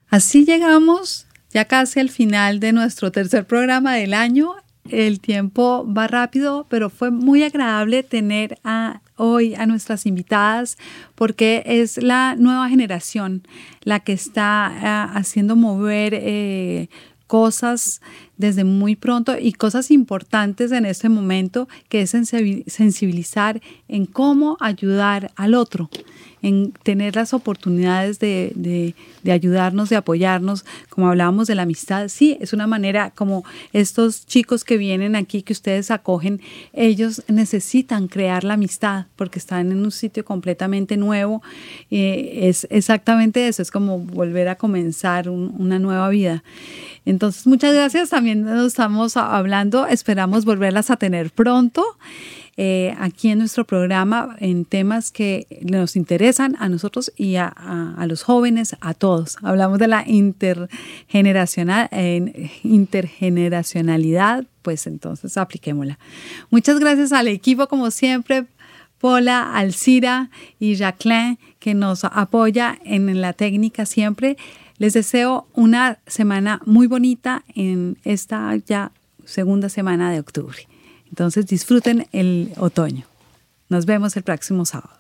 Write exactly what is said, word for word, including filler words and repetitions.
Así llegamos ya casi al final de nuestro tercer programa del año. El tiempo va rápido, pero fue muy agradable tener a, hoy a nuestras invitadas porque es la nueva generación la que está uh, haciendo mover eh, cosas desde muy pronto y cosas importantes en este momento, que es sensibilizar en cómo ayudar al otro, en tener las oportunidades de, de, de ayudarnos, de apoyarnos, como hablábamos de la amistad. Sí, es una manera como estos chicos que vienen aquí, que ustedes acogen, ellos necesitan crear la amistad porque están en un sitio completamente nuevo. Eh, es exactamente eso, es como volver a comenzar un, una nueva vida. Entonces, muchas gracias. También nos estamos hablando, esperamos volverlas a tener pronto. Eh, aquí en nuestro programa en temas que nos interesan a nosotros y a, a, a los jóvenes, a todos. Hablamos de la intergeneracional, eh, intergeneracionalidad, pues entonces apliquémosla. Muchas gracias al equipo, como siempre, Paula, Alcira y Jacqueline, que nos apoya en la técnica siempre. Les deseo una semana muy bonita en esta ya segunda semana de octubre. Entonces disfruten el otoño. Nos vemos el próximo sábado.